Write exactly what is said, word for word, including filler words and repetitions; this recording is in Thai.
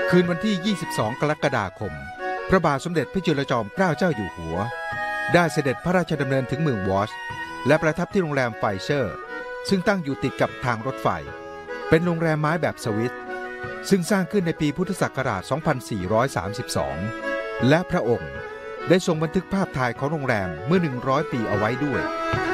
คืนวันที่ ยี่สิบสอง กรกฎาคม พระบาทสมเด็จพระจุลจอมเกล้าเจ้าอยู่หัวได้เสด็จพระราชดำเนินถึงเมืองวอชและประทับที่โรงแรมไฟเชอร์ซึ่งตั้งอยู่ติดกับทางรถไฟเป็นโรงแรมไม้แบบสวิสซึ่งสร้างขึ้นในปีพุทธศักราช สองพันสี่ร้อยสามสิบสอง และพระองค์ได้ทรงบันทึกภาพถ่ายของโรงแรมเมื่อ หนึ่งร้อย ปีเอาไว้ด้วย